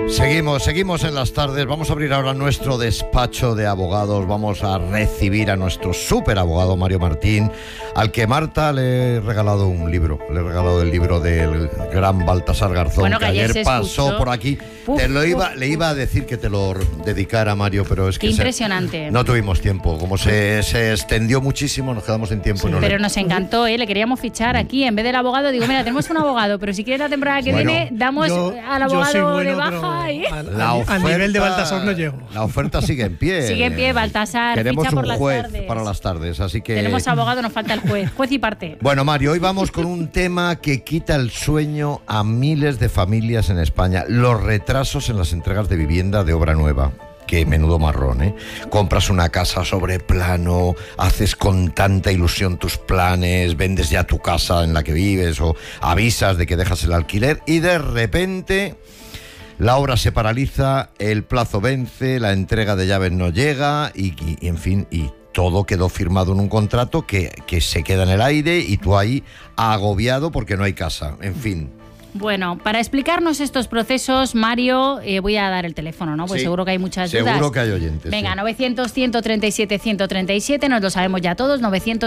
Seguimos en las tardes. Vamos a abrir ahora nuestro despacho de abogados. Vamos a recibir a nuestro súper abogado Mario Martín, al que Marta le he regalado un libro. Le he regalado el libro del gran Baltasar Garzón, bueno, que ayer pasó por aquí. Le iba a decir que te lo dedicara, Mario, pero es que impresionante. No tuvimos tiempo. Como se extendió muchísimo, nos quedamos sin tiempo. Sí, pero nos encantó, le queríamos fichar aquí. En vez del abogado, digo, mira, tenemos un abogado, pero si quieres la temporada que viene, damos al abogado de baja. Al nivel de Baltasar no llego. La oferta sigue en pie. Sigue en pie, Baltasar. Queremos ficha por un las juez tardes. para las tardes, así que... Tenemos abogado, nos falta el juez. Juez y parte. Bueno, Mario, hoy vamos con un tema que quita el sueño a miles de familias en España. Los retrasos en las entregas de vivienda de obra nueva. Que menudo marrón, ¿eh? Compras una casa sobre plano, haces con tanta ilusión tus planes, vendes ya tu casa en la que vives o avisas de que dejas el alquiler y de repente la obra se paraliza, el plazo vence, la entrega de llaves no llega y en fin, y todo quedó firmado en un contrato que se queda en el aire y tú ahí agobiado porque no hay casa, en fin. Bueno, para explicarnos estos procesos, Mario, voy a dar el teléfono, ¿no? Pues sí, seguro que hay muchas dudas. Seguro que hay oyentes. Venga, sí. 900-137-137, nos lo sabemos ya todos,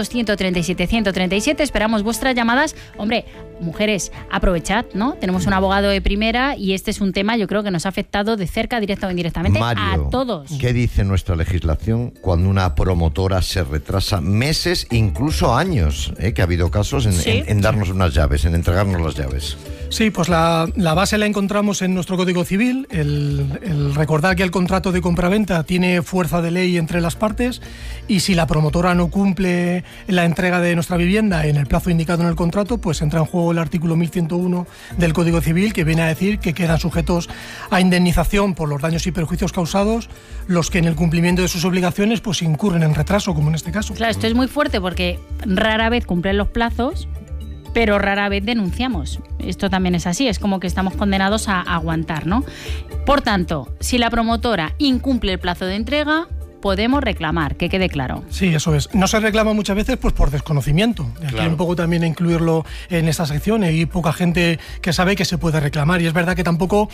900-137-137, esperamos vuestras llamadas. Hombre, mujeres, aprovechad, ¿no? Tenemos un abogado de primera y este es un tema, yo creo que nos ha afectado de cerca, directa o indirectamente, Mario, a todos. ¿Qué dice nuestra legislación cuando una promotora se retrasa meses, incluso años? Que ha habido casos en darnos unas llaves, en entregarnos las llaves. Sí, pues la base la encontramos en nuestro Código Civil, el recordar que el contrato de compraventa tiene fuerza de ley entre las partes y si la promotora no cumple la entrega de nuestra vivienda en el plazo indicado en el contrato, pues entra en juego el artículo 1101 del Código Civil, que viene a decir que quedan sujetos a indemnización por los daños y perjuicios causados los que en el cumplimiento de sus obligaciones pues incurren en retraso, como en este caso. Claro, esto es muy fuerte porque rara vez cumplen los plazos, pero rara vez denunciamos. Esto también es así, es como que estamos condenados a aguantar, ¿no? Por tanto, si la promotora incumple el plazo de entrega, podemos reclamar, que quede claro. Sí, eso es. No se reclama muchas veces pues por desconocimiento. Aquí un poco también incluirlo en esta sección. Hay poca gente que sabe que se puede reclamar. Y es verdad que tampoco,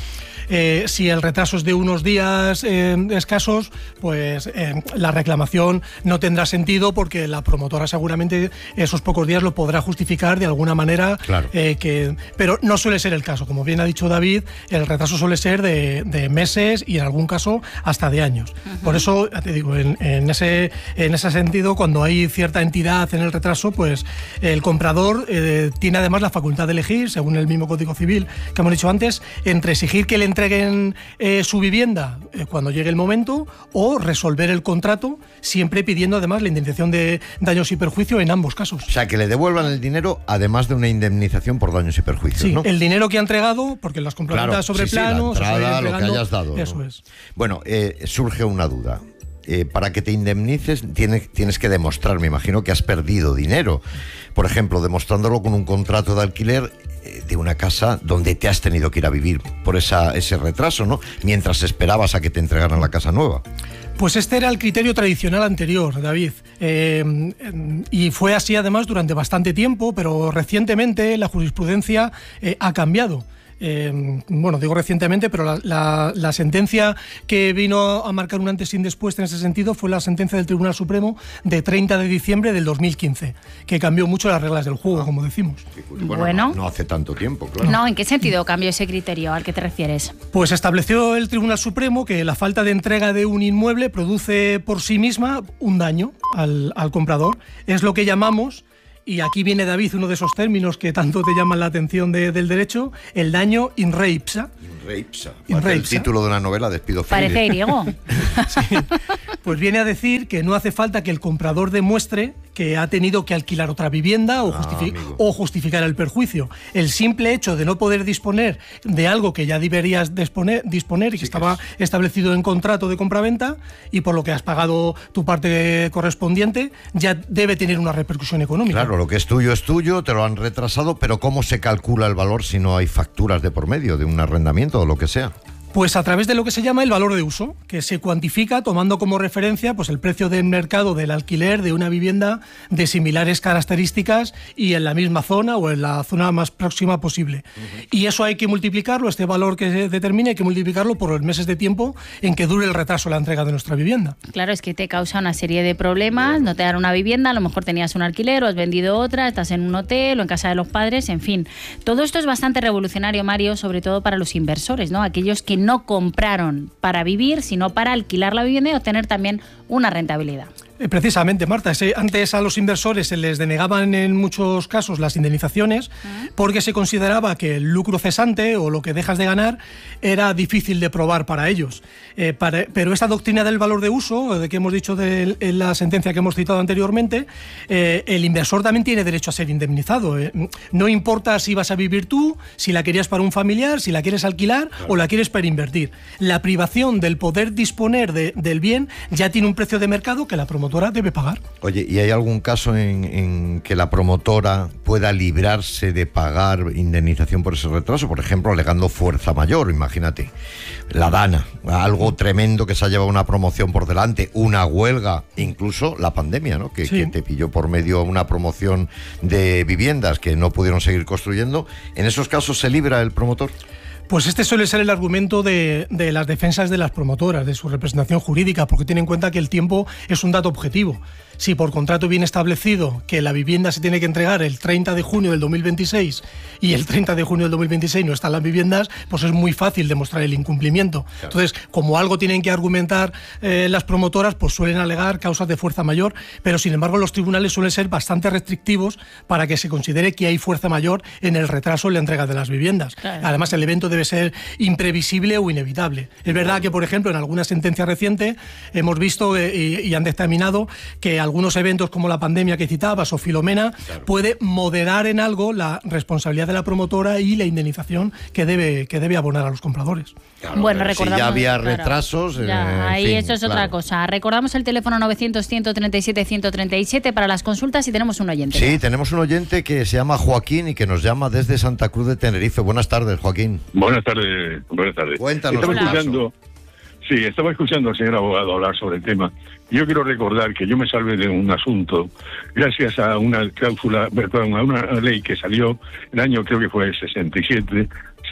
si el retraso es de unos días escasos, pues la reclamación no tendrá sentido porque la promotora seguramente esos pocos días lo podrá justificar de alguna manera. Claro. Pero no suele ser el caso. Como bien ha dicho David, el retraso suele ser de meses y en algún caso hasta de años. Por eso, te digo, en ese sentido, cuando hay cierta entidad en el retraso, pues el comprador tiene además la facultad de elegir, según el mismo Código Civil que hemos dicho antes, entre exigir que le entreguen su vivienda cuando llegue el momento o resolver el contrato, siempre pidiendo además la indemnización de daños y perjuicios en ambos casos. O sea, que le devuelvan el dinero además de una indemnización por daños y perjuicios, sí, ¿no? El dinero que ha entregado, porque las compraventas sobre plano, la entrada, lo que hayas dado. Eso ¿no? es. Bueno, surge una duda. Para que te indemnices tienes que demostrar, me imagino, que has perdido dinero. Por ejemplo, demostrándolo con un contrato de alquiler de una casa donde te has tenido que ir a vivir por ese retraso, ¿no? Mientras esperabas a que te entregaran la casa nueva. Pues este era el criterio tradicional anterior, David. Y fue así además durante bastante tiempo, pero recientemente la jurisprudencia ha cambiado. Bueno, digo recientemente, pero la sentencia que vino a marcar un antes y un después en ese sentido fue la sentencia del Tribunal Supremo de 30 de diciembre del 2015, que cambió mucho las reglas del juego, como decimos. Bueno, no hace tanto tiempo, claro. No, ¿en qué sentido cambió ese criterio al que te refieres? Pues estableció el Tribunal Supremo que la falta de entrega de un inmueble produce por sí misma un daño al comprador. Es lo que llamamos... Y aquí viene, David, uno de esos términos que tanto te llaman la atención del derecho, el daño in re ipsa. El título de una novela de Espido Freire. Parece griego. Sí. Pues viene a decir que no hace falta que el comprador demuestre que ha tenido que alquilar otra vivienda o justificar el perjuicio. El simple hecho de no poder disponer de algo que ya deberías disponer y que estaba establecido en contrato de compraventa y por lo que has pagado tu parte correspondiente, ya debe tener una repercusión económica. Claro, lo que es tuyo, te lo han retrasado, pero ¿cómo se calcula el valor si no hay facturas de por medio de un arrendamiento o lo que sea? Pues a través de lo que se llama el valor de uso, que se cuantifica tomando como referencia pues el precio del mercado del alquiler de una vivienda de similares características y en la misma zona o en la zona más próxima posible. Y eso hay que multiplicarlo, este valor que se determine, hay que multiplicarlo por los meses de tiempo en que dure el retraso de la entrega de nuestra vivienda. Claro, es que te causa una serie de problemas, no te dan una vivienda, a lo mejor tenías un alquiler o has vendido otra, estás en un hotel o en casa de los padres, en fin. Todo esto es bastante revolucionario, Mario, sobre todo para los inversores, ¿no? Aquellos que no compraron para vivir, sino para alquilar la vivienda y obtener también una rentabilidad. Precisamente, Marta, antes a los inversores se les denegaban en muchos casos las indemnizaciones porque se consideraba que el lucro cesante o lo que dejas de ganar era difícil de probar para ellos. Pero esta doctrina del valor de uso, de que hemos dicho en la sentencia que hemos citado anteriormente, el inversor también tiene derecho a ser indemnizado. No importa si vas a vivir tú, si la querías para un familiar, si la quieres alquilar o la quieres para invertir. La privación del poder disponer del bien ya tiene un precio de mercado que la promotora debe pagar. Oye, ¿y hay algún caso en que la promotora pueda librarse de pagar indemnización por ese retraso? Por ejemplo, alegando fuerza mayor, imagínate. La Dana, algo tremendo que se ha llevado una promoción por delante, una huelga, incluso la pandemia, ¿no? Que te pilló por medio una promoción de viviendas que no pudieron seguir construyendo. ¿En esos casos se libra el promotor? Pues este suele ser el argumento de las defensas de las promotoras, de su representación jurídica, porque tienen en cuenta que el tiempo es un dato objetivo. Si por contrato viene establecido que la vivienda se tiene que entregar el 30 de junio del 2026 y el 30 de junio del 2026 no están las viviendas, pues es muy fácil demostrar el incumplimiento. Claro. Entonces, como algo tienen que argumentar las promotoras, pues suelen alegar causas de fuerza mayor, pero sin embargo los tribunales suelen ser bastante restrictivos para que se considere que hay fuerza mayor en el retraso en la entrega de las viviendas. Claro. Además, el evento debe ser imprevisible o inevitable. Es verdad que, por ejemplo, en alguna sentencia reciente hemos visto y han dictaminado que algunos eventos como la pandemia que citabas o Filomena puede moderar en algo la responsabilidad de la promotora y la indemnización que debe abonar a los compradores. Claro, bueno, recordamos, si ya había retrasos... ahí fin, eso es otra cosa. Recordamos el teléfono 900-137-137 para las consultas y tenemos un oyente. Sí, tenemos un oyente que se llama Joaquín y que nos llama desde Santa Cruz de Tenerife. Buenas tardes, Joaquín. Buenas tardes. Cuéntanos. Estaba escuchando al señor abogado hablar sobre el tema. Yo quiero recordar que yo me salvé de un asunto gracias a una cláusula, perdón, a una ley que salió el año, creo que fue 67,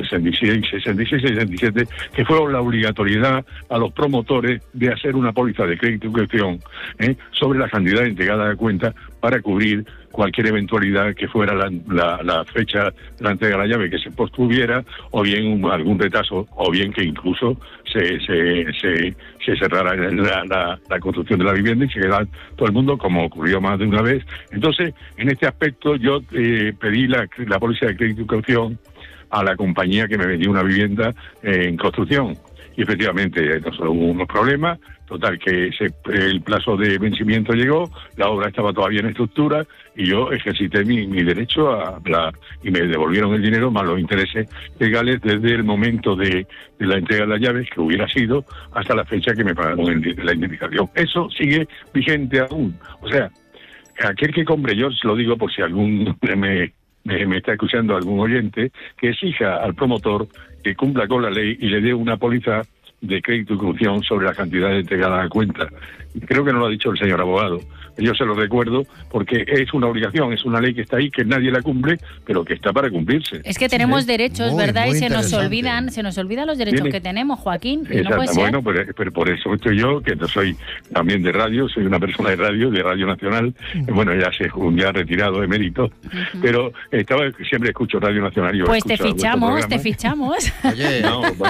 que fue la obligatoriedad a los promotores de hacer una póliza de crédito y caución sobre la cantidad entregada de cuenta para cubrir cualquier eventualidad que fuera la fecha de la entrega de la llave que se postuviera, o bien algún retraso, o bien que incluso se cerrara la construcción de la vivienda y se quedara todo el mundo, como ocurrió más de una vez. Entonces, en este aspecto yo pedí la póliza de crédito y caución a la compañía que me vendió una vivienda en construcción. Y efectivamente, no solo hubo unos problemas, total que el plazo de vencimiento llegó, la obra estaba todavía en estructura y yo ejercité mi derecho y me devolvieron el dinero más los intereses legales desde el momento de la entrega de las llaves, que hubiera sido, hasta la fecha que me pagaron la indemnización. Eso sigue vigente aún. O sea, aquel que compre, yo se lo digo por si algún me está escuchando algún oyente, que exija al promotor que cumpla con la ley y le dé una póliza de crédito y caución sobre la cantidad entregada a cuenta. Creo que no lo ha dicho el señor abogado. Yo se lo recuerdo porque es una obligación, es una ley que está ahí, que nadie la cumple, pero que está para cumplirse. Es que tenemos derechos, ¿verdad? Y se nos olvidan los derechos que tenemos, Joaquín. Y no puede ser. Bueno, pero por eso estoy yo, que no soy también de radio, soy una persona de Radio Nacional. Bueno, ya retirado, emérito, pero siempre escucho Radio Nacional. Pues te fichamos. Oye,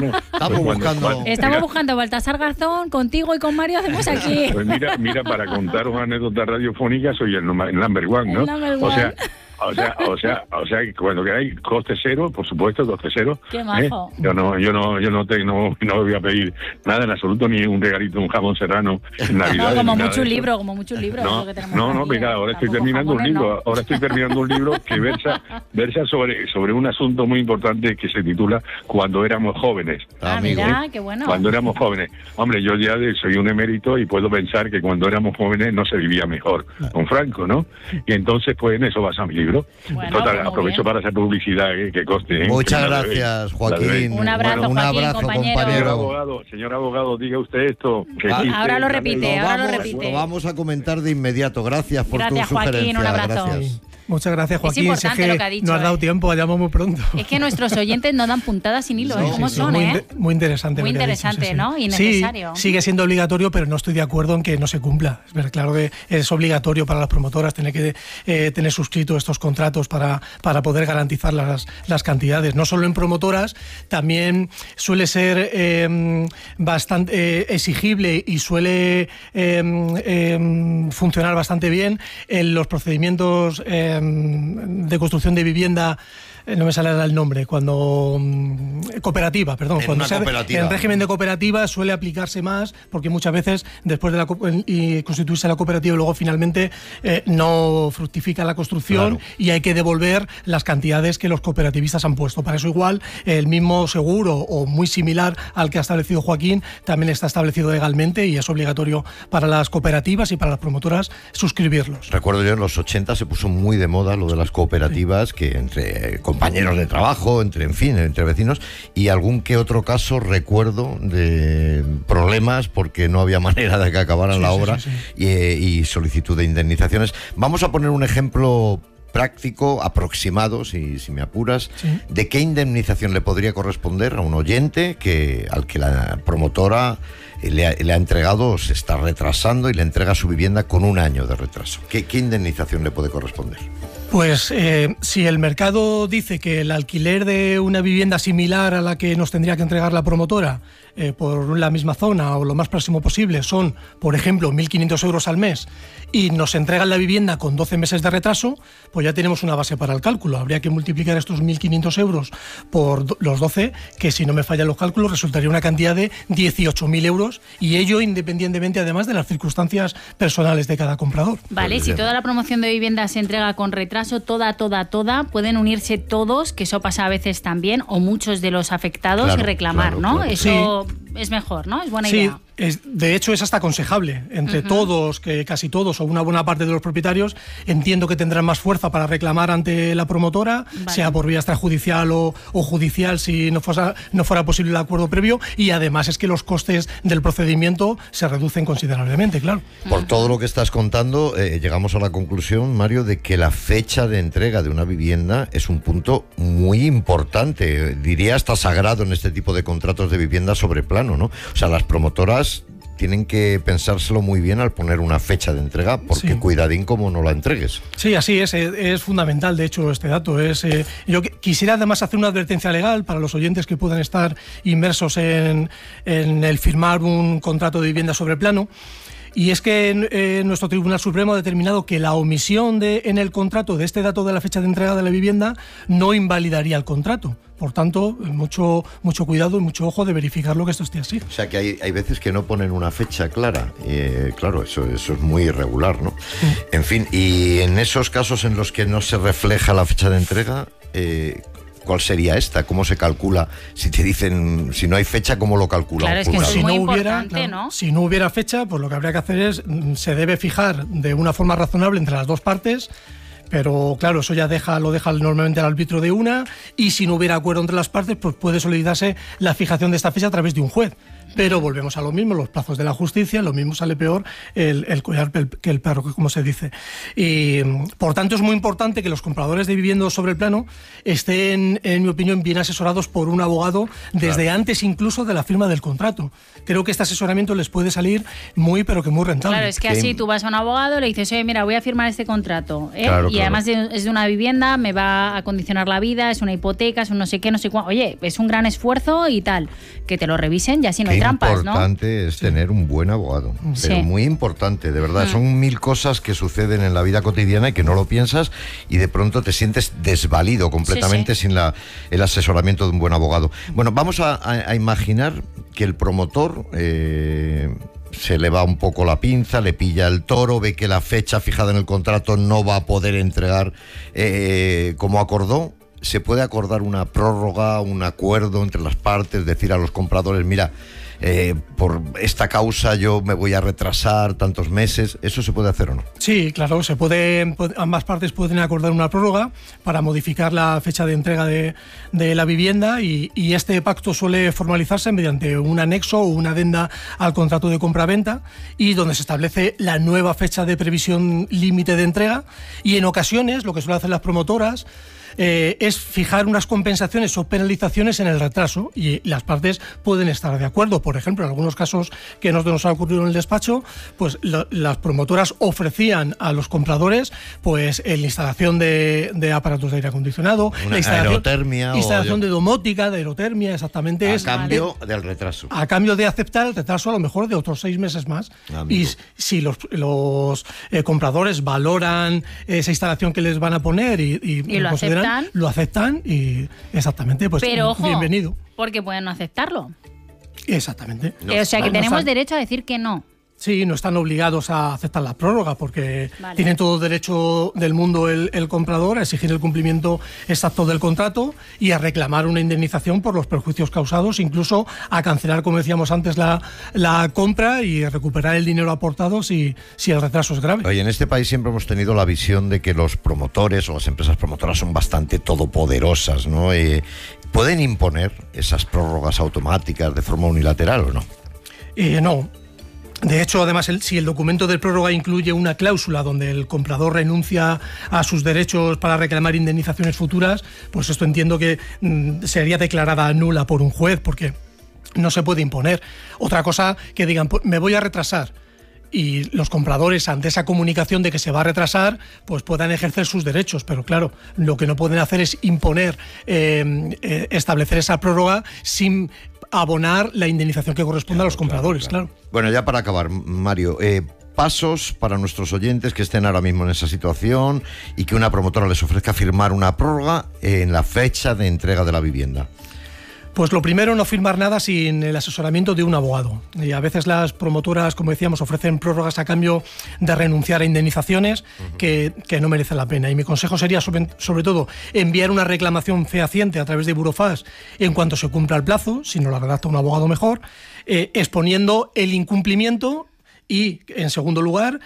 Estamos buscando a Baltasar Garzón, contigo y con Mario hacemos aquí. Pues mira, para contar una anécdota radiofónica soy el number one, ¿no? O sea, cuando queráis, coste cero, por supuesto, coste cero. Qué majo. Yo no voy a pedir nada en absoluto, ni un regalito, un jamón serrano en Navidad. Como mucho un libro. Venga, ahora estoy terminando un libro. Ahora estoy terminando un libro que versa sobre un asunto muy importante que se titula Cuando éramos jóvenes. Mira, qué bueno. Cuando éramos jóvenes. Hombre, yo ya soy un emérito y puedo pensar que cuando éramos jóvenes no se vivía mejor con Franco, ¿no? Y entonces, pues en eso basa mi libro. libro. Bueno, Total, pues aprovecho para hacer publicidad, que conste. Muchas que gracias, Joaquín. Un abrazo, Bueno, un Joaquín, abrazo, compañero. Señor abogado, diga usted esto. Que Ah, existe ahora lo el repite, canal- ahora lo Lo repite. vamos a comentar de inmediato. Gracias por Gracias, tu Joaquín, sugerencia. un abrazo. Gracias. Muchas gracias, Joaquín. importante Sé lo que ha dicho, no has dado ¿eh? tiempo, vayamos muy pronto. Es que nuestros oyentes no dan puntadas sin hilo, ¿eh? ¿Cómo son, muy, eh? muy interesante. Muy lo que ha dicho, interesante, ¿no? Y necesario. Sí, sigue siendo obligatorio, pero no estoy de acuerdo en que no se cumpla. Es verdad, claro que es obligatorio para las promotoras tener que tener suscrito estos contratos para poder garantizar las cantidades. No solo en promotoras, también suele ser bastante exigible y suele funcionar bastante bien en los procedimientos de construcción de vivienda. No me sale el nombre, cuando cooperativa, perdón, cuando en régimen de cooperativa suele aplicarse más, porque muchas veces después de constituirse la cooperativa luego finalmente no fructifica la construcción, claro, y hay que devolver las cantidades que los cooperativistas han puesto. Para eso igual el mismo seguro o muy similar al que ha establecido Joaquín también está establecido legalmente y es obligatorio para las cooperativas y para las promotoras suscribirlos. Recuerdo yo en los 80 se puso muy de moda lo de las cooperativas, sí, que entre compañeros de trabajo, entre vecinos, y algún que otro caso recuerdo de problemas porque no había manera de que acabaran la obra, y solicitud de indemnizaciones. Vamos a poner un ejemplo práctico, aproximado, si me apuras, sí, de qué indemnización le podría corresponder a un oyente al que la promotora le ha entregado, se está retrasando y le entrega su vivienda con un año de retraso. ¿Qué indemnización le puede corresponder? Pues si el mercado dice que el alquiler de una vivienda similar a la que nos tendría que entregar la promotora por la misma zona o lo más próximo posible son, por ejemplo, 1.500 euros al mes y nos entregan la vivienda con 12 meses de retraso, pues ya tenemos una base para el cálculo. Habría que multiplicar estos 1.500 euros por los 12, que si no me fallan los cálculos resultaría una cantidad de 18.000 euros, y ello independientemente además de las circunstancias personales de cada comprador. Vale, si toda la promoción de vivienda se entrega con retraso, toda, pueden unirse todos, que eso pasa a veces también, o muchos de los afectados, claro, y reclamar, claro, ¿no? Claro. Eso sí, es mejor, ¿no? Es buena idea. De hecho es hasta aconsejable. Entre todos, que casi todos o una buena parte de los propietarios, entiendo que tendrán más fuerza para reclamar ante la promotora, vale, sea por vía extrajudicial o judicial si no fuera posible el acuerdo previo, y además es que los costes del procedimiento se reducen considerablemente, claro. Por todo lo que estás contando, llegamos a la conclusión, Mario, de que la fecha de entrega de una vivienda es un punto muy importante, diría hasta sagrado en este tipo de contratos de vivienda sobre plano, ¿no? O sea, las promotoras tienen que pensárselo muy bien al poner una fecha de entrega, porque sí, cuidadín como no la entregues. Sí, así es fundamental, de hecho, este dato. Yo quisiera además hacer una advertencia legal para los oyentes que puedan estar inmersos en el firmar un contrato de vivienda sobre plano. Y es que nuestro Tribunal Supremo ha determinado que la omisión en el contrato de este dato de la fecha de entrega de la vivienda no invalidaría el contrato. Por tanto, mucho cuidado y mucho ojo de verificar lo que esto esté así. O sea, que hay veces que no ponen una fecha clara. Claro, eso es muy irregular, ¿no? Sí. En fin, y en esos casos en los que no se refleja la fecha de entrega, ¿cuál sería esta? ¿Cómo se calcula? Si te dicen, si no hay fecha, ¿cómo lo calcula? Claro, es que pues es muy importante, ¿no? Si no hubiera fecha, pues lo que habría que hacer es, se debe fijar de una forma razonable entre las dos partes, pero claro, eso ya lo deja normalmente al arbitrio de una, y si no hubiera acuerdo entre las partes, pues puede solicitarse la fijación de esta fecha a través de un juez. Pero volvemos a lo mismo, los plazos de la justicia, lo mismo sale peor el collar que el perro, como se dice. Y por tanto es muy importante que los compradores de viviendas sobre el plano estén, en mi opinión, bien asesorados por un abogado desde claro, antes incluso de la firma del contrato. Creo que este asesoramiento les puede salir muy, pero que muy rentable. Claro, es que así tú vas a un abogado, le dices, oye, mira, voy a firmar este contrato, claro, y además es de una vivienda, me va a condicionar la vida, es una hipoteca, es un no sé qué, no sé cuánto. Oye, es un gran esfuerzo y tal, que te lo revisen y así no hay trampas, ¿no? Importante es tener un buen abogado, pero sí, muy importante, de verdad. Son 1000 cosas que suceden en la vida cotidiana y que no lo piensas, y de pronto te sientes desvalido completamente sin el asesoramiento de un buen abogado. Bueno, vamos a imaginar que el promotor se le va un poco la pinza, le pilla el toro, ve que la fecha fijada en el contrato no va a poder entregar como acordó. ¿Se puede acordar una prórroga, un acuerdo entre las partes, decir a los compradores, mira, por esta causa yo me voy a retrasar tantos meses, ¿eso se puede hacer o no? Sí, claro, ambas partes pueden acordar una prórroga para modificar la fecha de entrega de la vivienda y este pacto suele formalizarse mediante un anexo o una adenda al contrato de compraventa y donde se establece la nueva fecha de previsión límite de entrega y en ocasiones lo que suelen hacer las promotoras es fijar unas compensaciones o penalizaciones en el retraso y las partes pueden estar de acuerdo. Por ejemplo, en algunos casos que nos ha ocurrido en el despacho, pues las promotoras ofrecían a los compradores pues la instalación de aparatos de aire acondicionado, una instalación de domótica, de aerotermia, exactamente. A cambio del retraso. A cambio de aceptar el retraso a lo mejor de otros 6 meses más. Amigo. Y si los compradores valoran esa instalación que les van a poner y lo consideran, lo aceptan y exactamente, pues pero ojo, bienvenido. Porque pueden no aceptarlo. Exactamente. O sea que tenemos derecho a decir que no. Sí, no están obligados a aceptar la prórroga porque tienen todo el derecho del mundo el comprador a exigir el cumplimiento exacto del contrato y a reclamar una indemnización por los perjuicios causados, incluso a cancelar, como decíamos antes, la compra y recuperar el dinero aportado si el retraso es grave. Oye, en este país siempre hemos tenido la visión de que los promotores o las empresas promotoras son bastante todopoderosas, ¿no? ¿Pueden imponer esas prórrogas automáticas de forma unilateral o no? No. De hecho, además, si el documento de prórroga incluye una cláusula donde el comprador renuncia a sus derechos para reclamar indemnizaciones futuras, pues esto entiendo que sería declarada nula por un juez, porque no se puede imponer. Otra cosa que digan, me voy a retrasar, y los compradores, ante esa comunicación de que se va a retrasar, pues puedan ejercer sus derechos. Pero claro, lo que no pueden hacer es imponer, establecer esa prórroga sin abonar la indemnización que corresponde a los compradores, claro. Bueno, ya para acabar, Mario, pasos para nuestros oyentes que estén ahora mismo en esa situación y que una promotora les ofrezca firmar una prórroga en la fecha de entrega de la vivienda. Pues lo primero, no firmar nada sin el asesoramiento de un abogado. Y a veces las promotoras, como decíamos, ofrecen prórrogas a cambio de renunciar a indemnizaciones que no merecen la pena. Y mi consejo sería, sobre todo, enviar una reclamación fehaciente a través de Burofax en cuanto se cumpla el plazo, si no la redacta un abogado mejor, exponiendo el incumplimiento y, en segundo lugar,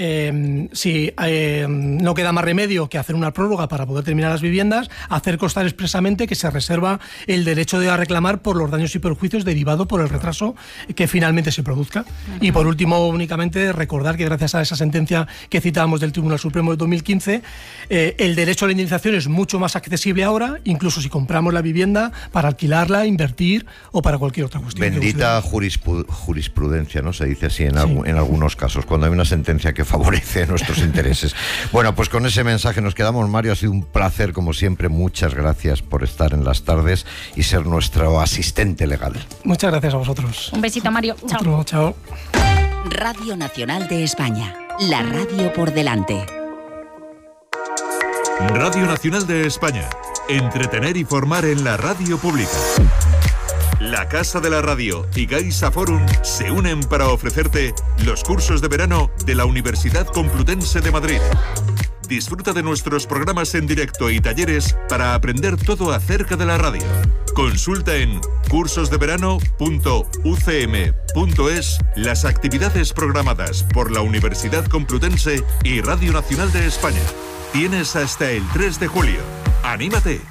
si no queda más remedio que hacer una prórroga para poder terminar las viviendas, hacer constar expresamente que se reserva el derecho de reclamar por los daños y perjuicios derivados por el retraso que finalmente se produzca. Y por último, únicamente recordar que gracias a esa sentencia que citábamos del Tribunal Supremo de 2015, el derecho a la indemnización es mucho más accesible ahora, incluso si compramos la vivienda para alquilarla, invertir o para cualquier otra cuestión. Bendita jurisprudencia, ¿no? Se dice así en algunos casos, cuando hay una sentencia que favorece nuestros intereses. Bueno, pues con ese mensaje nos quedamos, Mario. Ha sido un placer, como siempre. Muchas gracias por estar en las tardes y ser nuestro asistente legal. Muchas gracias a vosotros. Un besito, Mario. Chao. Chao. Radio Nacional de España. La radio por delante. Radio Nacional de España. Entretener y formar en la radio pública. La Casa de la Radio y Gaisa Forum se unen para ofrecerte los cursos de verano de la Universidad Complutense de Madrid. Disfruta de nuestros programas en directo y talleres para aprender todo acerca de la radio. Consulta en cursosdeverano.ucm.es las actividades programadas por la Universidad Complutense y Radio Nacional de España. Tienes hasta el 3 de julio. ¡Anímate!